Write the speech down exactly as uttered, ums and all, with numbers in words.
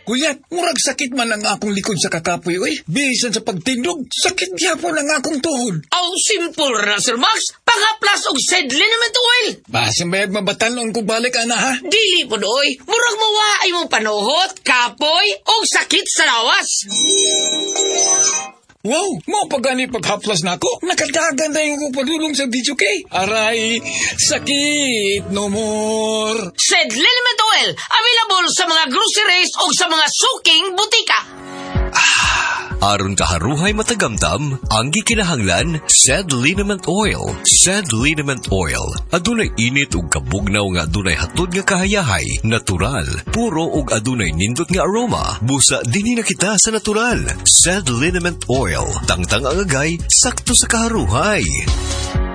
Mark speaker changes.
Speaker 1: Kuyat, murag sakit man ang akong likod sa kakapoy, oy. Bisan sa pagtindog, sakit gyapon ang akong tuhod.
Speaker 2: Aw, simple ra, Sir Max. Pangaplas og said liniment oil.
Speaker 1: Basin bayag mabatanon kung balik, ana, ha?
Speaker 2: Dili po doy. Murag mawaay mong panuhot, kapoy, o sakit sa lawas.
Speaker 1: Wow, mo pagani paghaplas nako. Nakadagan na yung padulong sa video kay. Aray, sakit no more.
Speaker 2: Said liniment oil. Available sa mga groceries o sa mga suking butika.
Speaker 3: Aron kaharuhay matagamtam, ang gikinahanglan, Said Liniment Oil. Said Liniment Oil. Adunay init ug kabugnaw nga adunay hatod nga kahayahay, natural, puro ug adunay nindot nga aroma. Busa dinhi na kita sa natural. Said Liniment Oil. Tangtang ang agay, sakto sa kaharuhay.